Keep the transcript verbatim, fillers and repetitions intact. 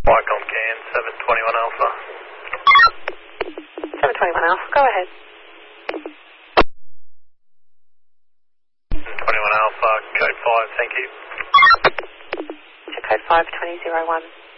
Wycombe Can, seven twenty-one Alpha. seven twenty-one Alpha, go ahead. twenty-one Alpha, code five, thank you. To code five, twenty oh one.